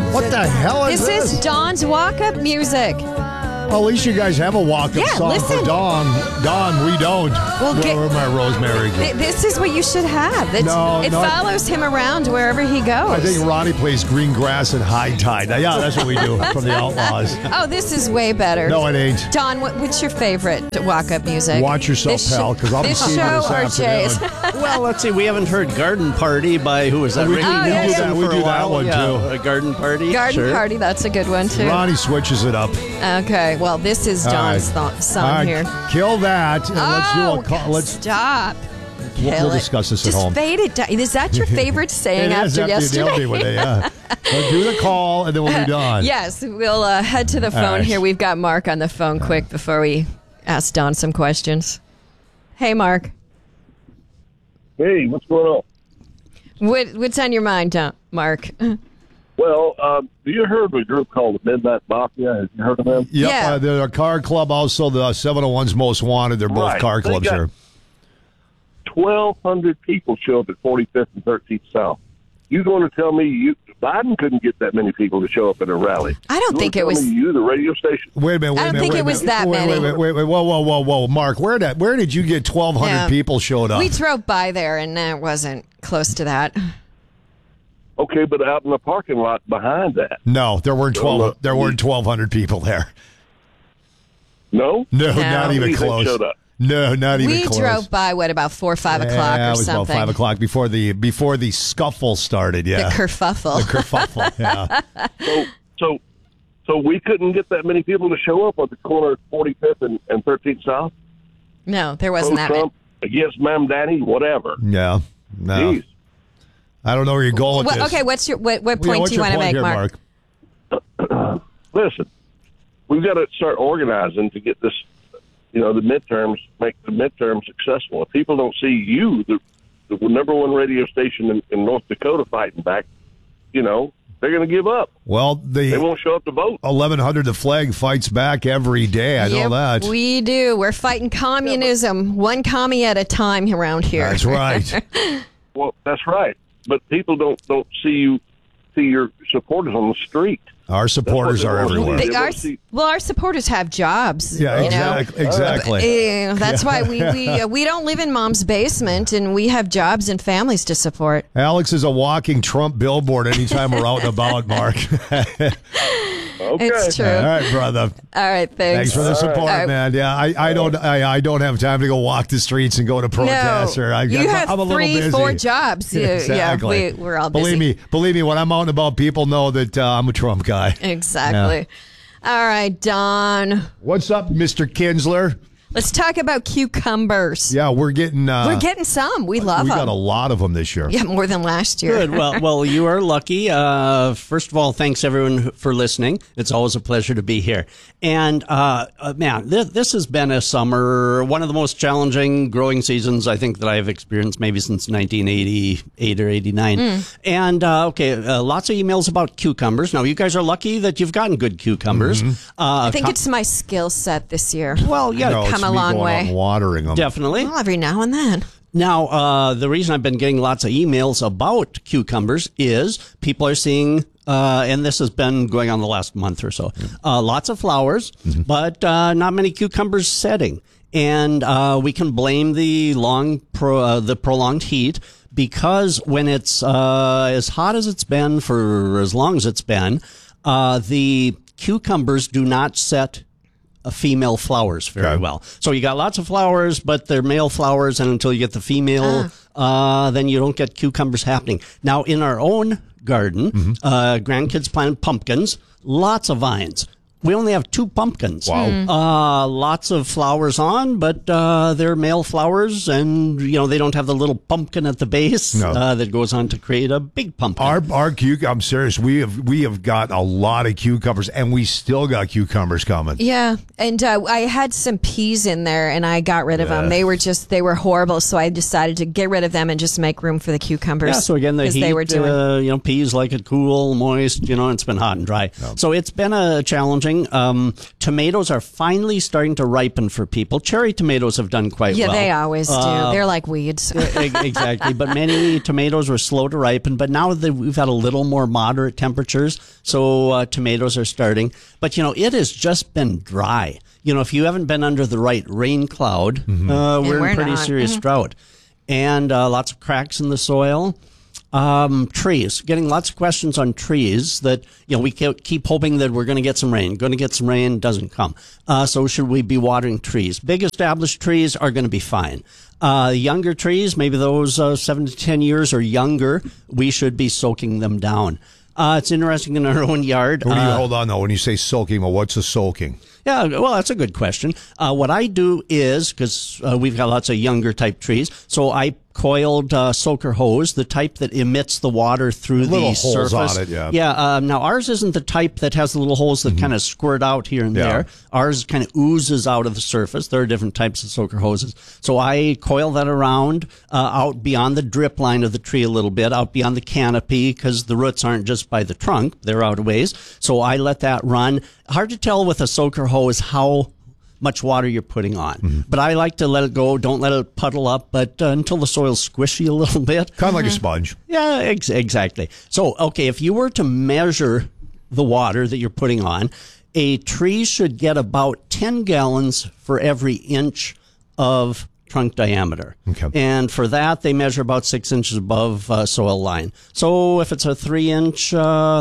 What the hell is this? This is Dawn's walk-up music. Well, at least you guys have a walk-up song listen. for Dawn. Dawn, we don't. Where my rosemary? This is what you should have. It follows him around wherever he goes. I think Ronnie plays Green Grass and High Tide. Yeah, that's what we do from the Outlaws. Oh, this is way better. No, it ain't. Dawn, what's your favorite walk-up music? Watch yourself, pal, because I'll be seeing you this afternoon. Well, let's see. We haven't heard Garden Party by, who was that? Ricky Nelson we for do a that while. one, too. A Garden Party. Garden Party, that's a good one, too. Ronnie switches it up. Okay, well, this is Dawn's song here. Kill that. And let's do a call. Stop. We'll discuss this at home. Just fade it down. Is that your favorite saying after yesterday? You with it, yeah. We'll do the call, and then we'll be done. Yes, we'll head to the phone here. We've got Mark on the phone quick before we ask Dawn some questions. Hey, Mark. Hey, what's going on? What's on your mind, Mark? Well, have you heard of a group called the Midnight Mafia? Have you heard of them? Yep, Yeah. they're a car club, also the 701's Most Wanted. They're both car clubs here. 1,200 people show up at 45th and 13th South. You going to tell me Biden couldn't get that many people to show up at a rally? I don't think it was. You, the radio station. Wait a minute. I don't think it was that many. Wait. Whoa. Mark, where did you get 1,200 people showed up? We drove by there, and it wasn't close to that. Okay, but out in the parking lot behind that. No, there weren't 1,200 people there. No? No, not even close. Showed up? No, not even close. We drove by, about 4 or 5 o'clock or something? Yeah, it was about 5 o'clock before the scuffle started, yeah. The kerfuffle. The kerfuffle, yeah. So we couldn't get that many people to show up at the corner of 45th and 13th South? No, there wasn't that Trump, against Ma'am Danny, whatever. Yeah, no. Jeez. I don't know where you're going with this. Okay, what point do you want to make, Mark? Listen, we've got to start organizing to get this, the midterms, make the midterms successful. If people don't see you, the number one radio station in North Dakota fighting back, they're going to give up. Well, they won't show up to vote. 1,100 The Flag fights back every day. I know that. We do. We're fighting communism, one commie at a time around here. That's right. Well, that's right. But people don't see your supporters on the street. Our supporters are everywhere. Our supporters have jobs. Yeah, exactly. That's why we don't live in mom's basement, and we have jobs and families to support. Alex is a walking Trump billboard anytime we're out and about, Mark. Okay. It's true. All right, brother. All right, thanks. Thanks for the support, man. Yeah, I don't have time to go walk the streets and go to protests. No, I'm a little busy. 3-4 jobs. Exactly. Yeah, we're all busy. Believe me, when I'm out and about, people know that I'm a Trump guy. Exactly. Yeah. All right, Don. What's up, Mr. Kinsler? Let's talk about cucumbers. Yeah, we're getting some. We love them. We got a lot of them this year. Yeah, more than last year. Good. Well, you are lucky. First of all, thanks everyone for listening. It's always a pleasure to be here. And man, this has been a summer, one of the most challenging growing seasons I think that I have experienced, maybe since 1988 or 89. And lots of emails about cucumbers. Now, you guys are lucky that you've gotten good cucumbers. I think it's my skill set this year. Well, yeah. Come a long way. On watering them. Definitely. Well, every now and then. Now, the reason I've been getting lots of emails about cucumbers is people are seeing, and this has been going on the last month or so, lots of flowers, but not many cucumbers setting. And we can blame the prolonged heat, because when it's as hot as it's been for as long as it's been, the cucumbers do not set female flowers very well. So you got lots of flowers, but they're male flowers, and until you get the female, then you don't get cucumbers happening. Now, in our own garden, grandkids planted pumpkins, lots of vines. We only have 2 pumpkins. Wow. Lots of flowers on, but they're male flowers, and they don't have the little pumpkin at the base that goes on to create a big pumpkin. Our I'm serious. We have got a lot of cucumbers, and we still got cucumbers coming. Yeah, and I had some peas in there, and I got rid of them. They were horrible, so I decided to get rid of them and just make room for the cucumbers. Yeah. So again, the heat. They were doing, peas like it cool, moist. It's been hot and dry. So it's been a challenging encouraging. Tomatoes are finally starting to ripen for people. Cherry tomatoes have done quite well. Yeah, they always do. They're like weeds. Exactly. But many tomatoes were slow to ripen. But now that we've had a little more moderate temperatures, so tomatoes are starting. But, it has just been dry. If you haven't been under the right rain cloud, we're in pretty serious drought. And lots of cracks in the soil. Trees, getting lots of questions on trees that, we keep hoping that we're going to get some rain, doesn't come. So should we be watering trees? Big established trees are going to be fine. Younger trees, maybe those 7 to 10 years or younger, we should be soaking them down. It's interesting in our own yard. Hold on, though. When you say soaking, well, what's a soaking? Yeah, well, that's a good question. What I do is, because we've got lots of younger type trees, so I coiled soaker hose, the type that emits the water through the surface. Holes on it, yeah. Yeah, now ours isn't the type that has the little holes that kind of squirt out here and there. Ours kind of oozes out of the surface. There are different types of soaker hoses. So I coil that around, out beyond the drip line of the tree a little bit, out beyond the canopy, because the roots aren't just by the trunk, they're out a ways. So I let that run. Hard to tell with a soaker hose how much water you're putting on. But I like to let it go. Don't let it puddle up, but until the soil's squishy a little bit. Kind of like a sponge. Yeah, exactly. So, okay, if you were to measure the water that you're putting on, a tree should get about 10 gallons for every inch of trunk diameter. Okay. And for that, they measure about 6 inches above soil line. So if it's a 3-inch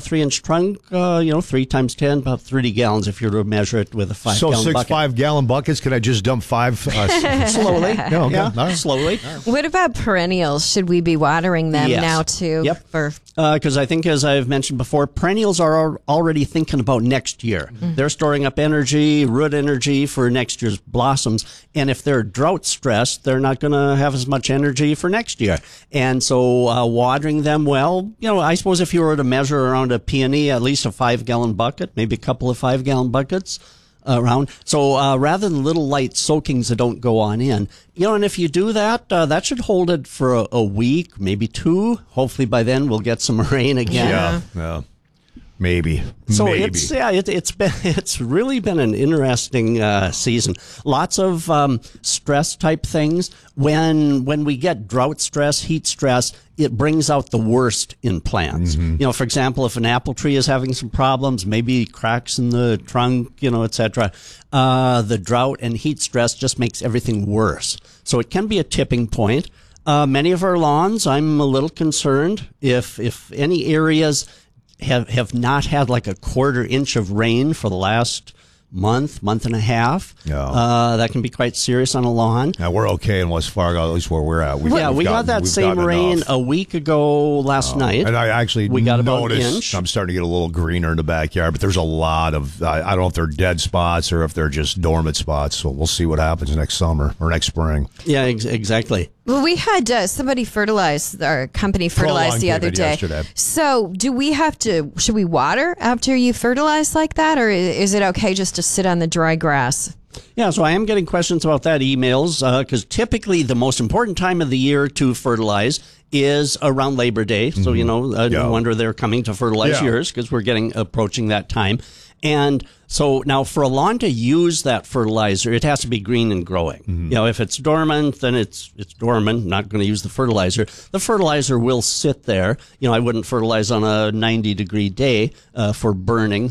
trunk, 3 times 10, about 30 gallons if you were to measure it with a 5-gallon bucket. 6 5-gallon buckets. Can I just dump 5? Slowly. Yeah, okay. Yeah, Right. slowly. What about perennials? Should we be watering them now too? Yep. Because I think, as I've mentioned before, perennials are already thinking about next year. They're storing up energy, root energy for next year's blossoms. And if they're drought stressed, they're not going to have as much energy for next year. And so watering them well, I suppose if you were to measure around a peony, at least a 5-gallon bucket, maybe a couple of 5-gallon buckets around. So rather than little light soakings that don't go on in, and if you do that, that should hold it for a week, maybe 2. Hopefully by then we'll get some rain again. Yeah. Maybe. So Maybe. it's really been an interesting season. Lots of stress type things. When we get drought stress, heat stress, it brings out the worst in plants. For example, if an apple tree is having some problems, maybe cracks in the trunk, etc. The drought and heat stress just makes everything worse. So it can be a tipping point. Many of our lawns, I'm a little concerned if any areas have not had like a 1/4 inch of rain for the last month and a half. That can be quite serious on a lawn. Now, we're okay in West Fargo, at least where we're at. We got that same rain a week ago last night. And I actually got about an noticed inch. I'm starting to get a little greener in the backyard, but there's a lot of, I don't know if they're dead spots or if they're just dormant spots. So we'll see what happens next summer or next spring. Yeah, exactly. Well, we had somebody fertilize, our company fertilized the other day. Yesterday. So should we water after you fertilize like that, or is it okay just to sit on the dry grass? Yeah, so I am getting questions about that, emails, because typically the most important time of the year to fertilize is around Labor Day. So, no wonder they're coming to fertilize yours, because we're approaching that time. And so now for a lawn to use that fertilizer, it has to be green and growing. If it's dormant, then it's dormant, not going to use the fertilizer. The fertilizer will sit there. I wouldn't fertilize on a 90-degree day for burning,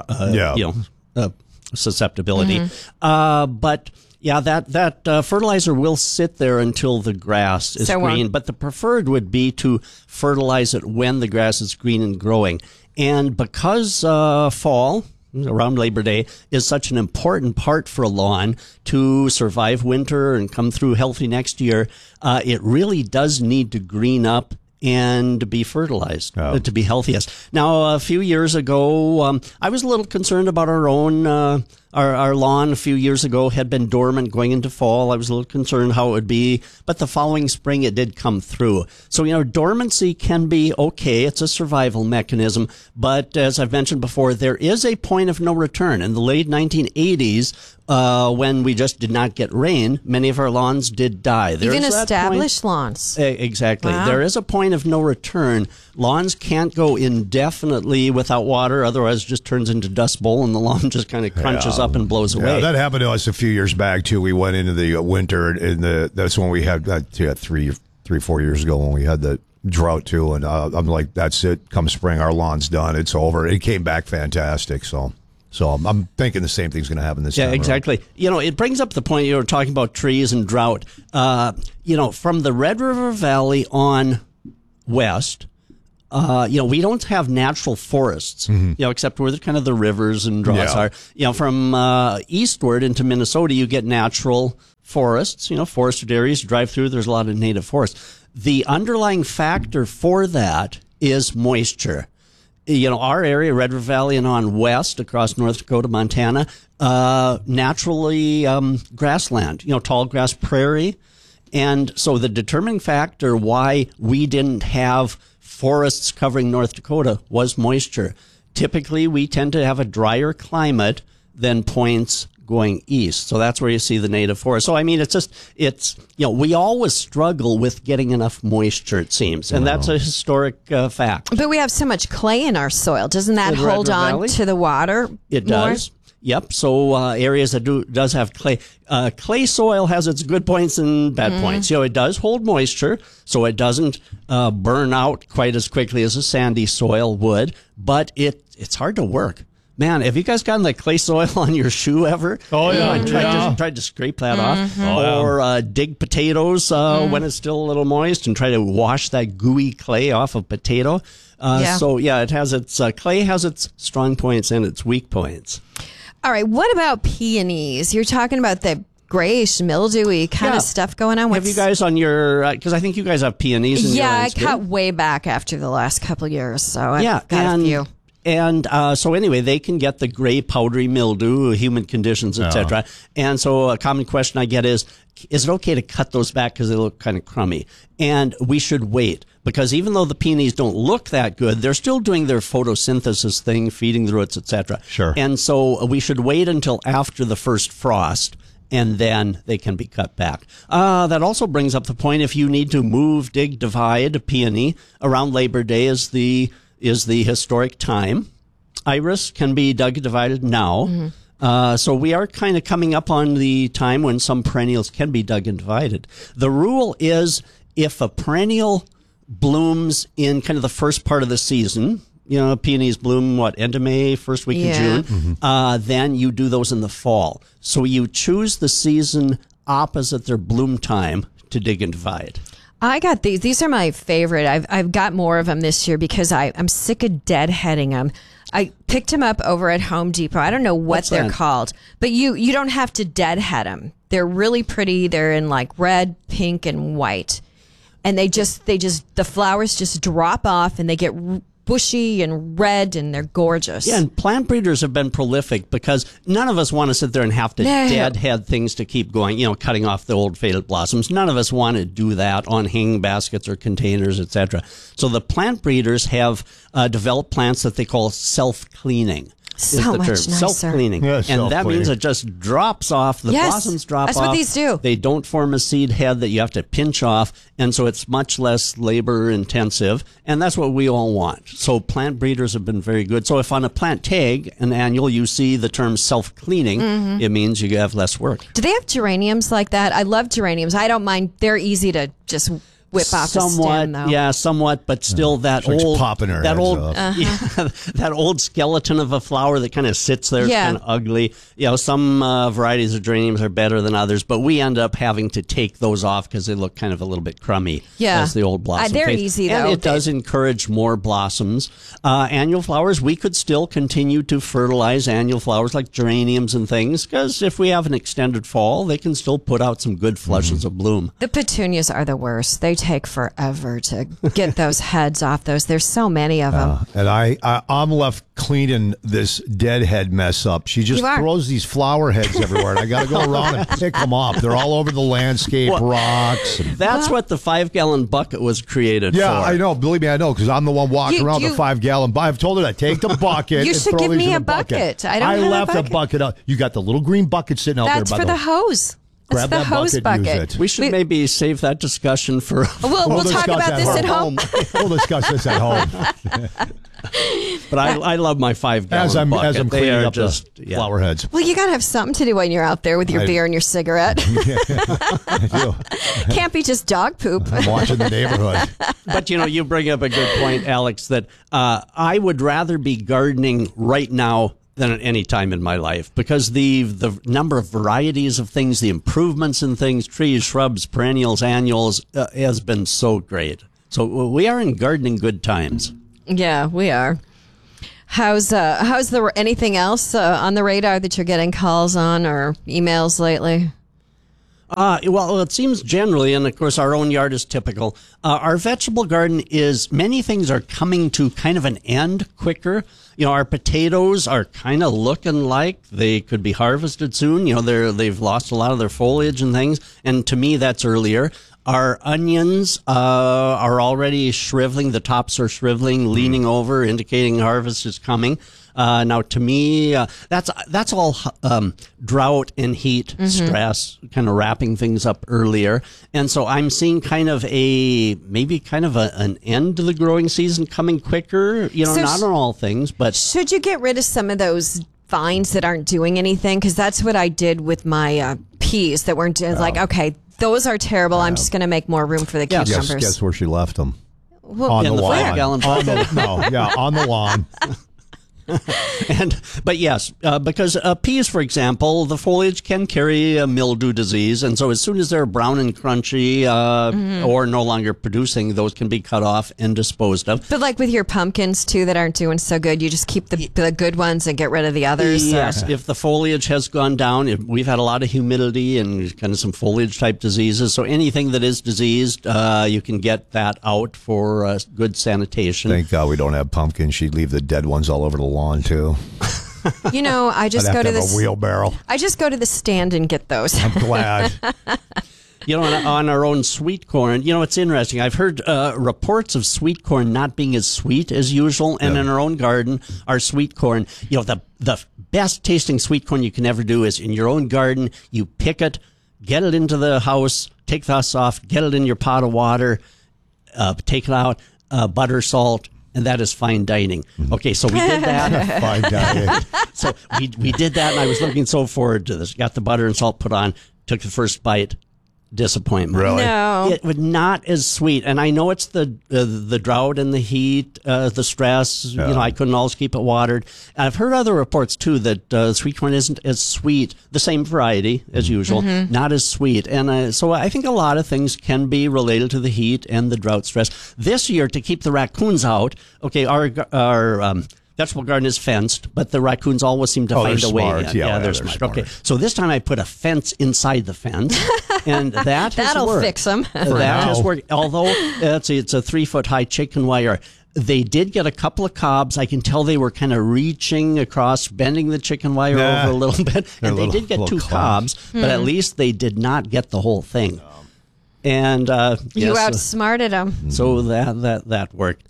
susceptibility. But yeah, that fertilizer will sit there until the grass is green. But the preferred would be to fertilize it when the grass is green and growing. And because fall, around Labor Day, is such an important part for a lawn to survive winter and come through healthy next year, it really does need to green up and to be fertilized to be healthiest. Now, a few years ago, I was a little concerned about our own Our lawn a few years ago had been dormant going into fall. I was a little concerned how it would be, but the following spring it did come through. So, dormancy can be okay. It's a survival mechanism. But as I've mentioned before, there is a point of no return. In the late 1980s, when we just did not get rain, many of our lawns did die. Even established lawns. Exactly. Wow. There is a point of no return. Lawns can't go indefinitely without water, otherwise it just turns into Dust Bowl and the lawn just kind of crunches up and blows away. Yeah, that happened to us a few years back, too. We went into the winter, and that's when we had 3-4 years ago when we had the drought, too. And I'm like, that's it. Come spring, our lawn's done. It's over. It came back fantastic, So I'm thinking the same thing's going to happen this time. Yeah, exactly. It brings up the point you were talking about trees and drought. From the Red River Valley on west, we don't have natural forests, except where kind of the rivers and draws are. From eastward into Minnesota, you get natural forests, forested areas. You drive through, there's a lot of native forests. The underlying factor for that is moisture. Our area, Red River Valley and on west across North Dakota, Montana, naturally grassland, tall grass prairie. And so the determining factor why we didn't have forests covering North Dakota was moisture. Typically, we tend to have a drier climate than points going east. So that's where you see the native forest. So, we always struggle with getting enough moisture, it seems. And that's a historic fact. But we have so much clay in our soil. Doesn't that hold on to the water? It does. Yep. So areas that does have clay. Clay soil has its good points and bad points. It does hold moisture, so it doesn't burn out quite as quickly as a sandy soil would, but it's hard to work. Man, have you guys gotten that clay soil on your shoe ever? Oh, yeah. I tried to scrape that off. Or dig potatoes when it's still a little moist and try to wash that gooey clay off of potato. So, it has its clay has its strong points and its weak points. All right, what about peonies? You're talking about the grayish, mildewy kind of stuff going on. Have you guys on your, because I think you guys have peonies in your I cut way back after the last couple of years, so I've got a few. And so anyway, they can get the gray powdery mildew, humid conditions, etc. And so a common question I get is it okay to cut those back because they look kind of crummy? And we should wait, because even though the peonies don't look that good, they're still doing their photosynthesis thing, feeding the roots, etc. Sure. And so we should wait until after the first frost, and then they can be cut back. That also brings up the point, if you need to move, dig, divide a peony around Labor Day is the historic time. Iris can be dug and divided now. So we are kind of coming up on the time when some perennials can be dug and divided. The rule is if a perennial blooms in kind of the first part of the season, peonies bloom, end of May, first week of June, then you do those in the fall. So you choose the season opposite their bloom time to dig and divide. I got these. These are my favorite. I've got more of them this year because I'm sick of deadheading them. I picked them up over at Home Depot. I don't know what they're called, but you don't have to deadhead them. They're really pretty. They're in like red, pink, and white, and the flowers just drop off and they get bushy and red, and they're gorgeous. Yeah, and plant breeders have been prolific because none of us want to sit there and have to deadhead things to keep going, cutting off the old faded blossoms. None of us want to do that on hanging baskets or containers, etc. So the plant breeders have developed plants that they call self-cleaning. So much nicer. Self-cleaning. Yeah, and that means it just drops off. The blossoms drop off. That's what these do. They don't form a seed head that you have to pinch off, and so it's much less labor intensive, and that's what we all want. So plant breeders have been very good. So if on a plant tag, an annual, you see the term self-cleaning, it means you have less work. Do they have geraniums like that? I love geraniums. I don't mind. They're easy to just whip off the stem, though. Yeah, somewhat, but still that old that old skeleton of a flower that kind of sits there. It's kind of ugly. Some varieties of geraniums are better than others, but we end up having to take those off because they look kind of a little bit crummy as the old blossom they're fades. easy, though. And it does encourage more blossoms. Annual flowers, we could still continue to fertilize annual flowers like geraniums and things, because if we have an extended fall, they can still put out some good flushes of bloom. The petunias are the worst. They take forever to get those heads off those. There's so many of them. And I'm left cleaning this deadhead mess up. She just throws these flower heads everywhere, and I got to go around and pick them up. They're all over the landscape, rocks. That's what the 5-gallon bucket was created for. Yeah, I know. Believe me, I know, because I'm the one walking around the 5-gallon bucket. I've told her that. Take the bucket. You and should throw give these me in a the bucket. I don't have left a bucket out. You got the little green bucket sitting out That's there by for the hose. Grab That's the that hose bucket, bucket. use it. We should maybe save that discussion for... We'll talk about this at home. We'll discuss this at home. But I love my 5-gallon bucket. As I'm they cleaning are up just the flower heads. Well, you got to have something to do when you're out there with your beer and your cigarette. I do. Can't be just dog poop. I'm watching the neighborhood. But, you bring up a good point, Alex, that I would rather be gardening right now than at any time in my life, because the number of varieties of things, the improvements in things, trees, shrubs, perennials, annuals, has been so great. So we are in gardening good times. Yeah, we are. How's the anything else on the radar that you're getting calls on or emails lately? Well, it seems generally, and of course our own yard is typical, our vegetable garden many things are coming to kind of an end quicker. Our potatoes are kind of looking like they could be harvested soon. They've lost a lot of their foliage and things, and to me that's earlier. Our onions are already shriveling. The tops are shriveling, leaning over, indicating harvest is coming. Now, to me, that's all drought and heat stress, kind of wrapping things up earlier. And so I'm seeing kind of an end to the growing season coming quicker. Not on all things, but should you get rid of some of those vines that aren't doing anything? Because that's what I did with my peas that weren't like, okay, those are terrible. I'm just going to make more room for the cucumbers. Guess where she left them? Well, on the lawn. 5-gallon bucket. On the lawn. But yes, because peas, for example, the foliage can carry a mildew disease, and so as soon as they're brown and crunchy or no longer producing, those can be cut off and disposed of. But like with your pumpkins too, that aren't doing so good, you just keep the good ones and get rid of the others. Yes, if the foliage has gone down, we've had a lot of humidity and kind of some foliage type diseases. So anything that is diseased, you can get that out for good sanitation. Thank God we don't have pumpkins. She'd leave the dead ones all over the lawn too. I just go to a wheelbarrow. I just go to the stand and get those. I'm glad. On our own sweet corn, it's interesting. I've heard reports of sweet corn not being as sweet as usual. And in our own garden, our sweet corn, the best tasting sweet corn you can ever do is in your own garden. You pick it, get it into the house, take the husk off, get it in your pot of water, take it out, butter, salt. And that is fine dining. Okay, so we did that. Fine dining. So we did that, and I was looking so forward to this. Got the butter and salt put on, took the first bite. Disappointment. Really? No. It was not as sweet. And I know it's the drought and the heat, the stress. Yeah. I couldn't always keep it watered. And I've heard other reports, too, that sweet corn isn't as sweet, the same variety as usual, not as sweet. And so I think a lot of things can be related to the heat and the drought stress. This year, to keep the raccoons out, okay, our vegetable garden is fenced, but the raccoons always seem to find a way in. Yeah, they're smart. Okay, so this time I put a fence inside the fence, and That'll worked. fix them. That has worked. Although it's a 3-foot high chicken wire. They did get a couple of cobs. I can tell they were kind of reaching across, bending the chicken wire over a little bit, and they did get 2 cobs, but at least they did not get the whole thing. And you outsmarted them. So that worked.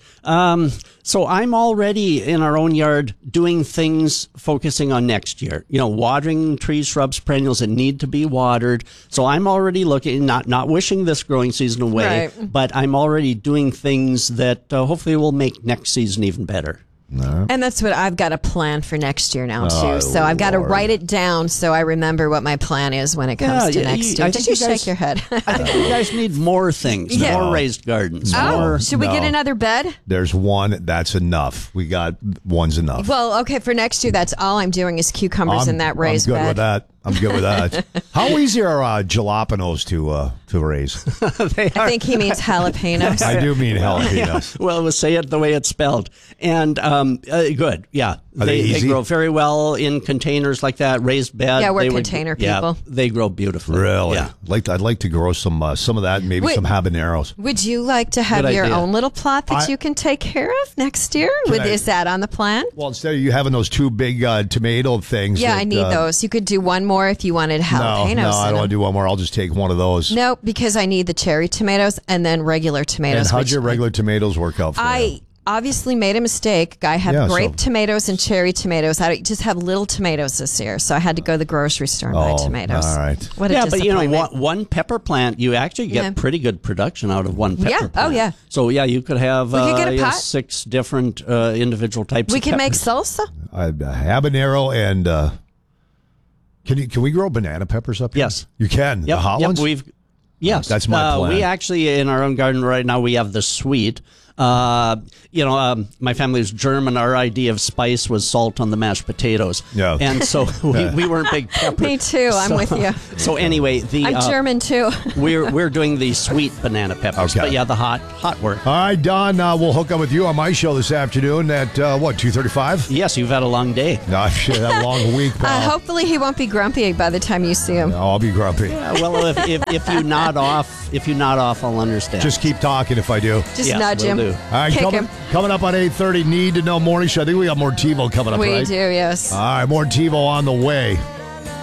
So I'm already in our own yard doing things focusing on next year. Watering trees, shrubs, perennials that need to be watered. So I'm already looking, not wishing this growing season away, but I'm already doing things that hopefully will make next season even better. No. And that's what I've got a plan for next year now, too. So I've got to write it down so I remember what my plan is when it comes to next year. Did you shake your head? I think you guys need more things, more raised gardens. Should we get another bed? There's one. That's enough. We got one's enough. Well, okay, for next year, that's all I'm doing is cucumbers in that raised bed. I'm good with that. I'm good with that. How easy are jalapenos to raise? I think he means jalapenos. I do mean jalapenos. Well, we'll say it the way it's spelled. And good, yeah. Are they easy? They grow very well in containers like that, raised bed. Yeah, we're They container yeah, people. they grow beautifully. Really? Yeah. I'd like to grow some of that, and maybe Wait. some habaneros. Would you like to have Good your idea. own little plot that you can take care of next year? Is that on the plan? Well, instead of you having those two big tomato things. Yeah, that, I need those. You could do one more if you wanted jalapenos. No, I in don't want them. to do one more. I'll just take one of those. No, because I need the cherry tomatoes and then regular tomatoes. And how'd which your regular tomatoes work out for you? I obviously made a mistake. I had Yeah, grape so- tomatoes and cherry tomatoes. I just have little tomatoes this year, so I had to go to the grocery store and buy tomatoes. all right. What a Yeah, but disappointment. one pepper plant, you actually get Yeah. pretty good production out of one pepper Yeah. plant. Oh, yeah. So yeah, you could have We could get a pot. 6 different individual types. We of can make peppers. salsa. Habanero and can we grow banana peppers up here? Yes. You can. Yep, The hot yep, ones? Yes, That's my plan. We actually, in our own garden right now, we have the sweet. My family's German. Our idea of spice was salt on the mashed potatoes. Yeah. And so we weren't big pepper. Me too. I'm with you. So anyway, I'm German too. we're doing the sweet banana peppers. Okay. But yeah, the hot work. All right, Don, we'll hook up with you on my show this afternoon at, 2:35? Yes, you've had a long day. No, shit, that long week, pal. Hopefully he won't be grumpy by the time you see him. No, I'll be grumpy. Well, if you nod off, I'll understand. Just keep talking if I do. Just Yes, nudge will him. do. All right, Kick him. coming up on 8:30, Need to Know Morning Show. I think we got more TiVo coming up, We right? do, yes. All right, more TiVo on the way.